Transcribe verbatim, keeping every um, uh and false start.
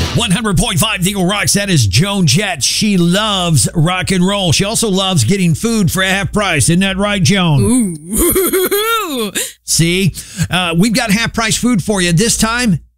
one hundred point five The Eagle Rocks. That is Joan Jett. She loves rock and roll. She also loves getting food for half price. Isn't that right, Joan? Ooh. See, uh, we've got half price food for you. This time,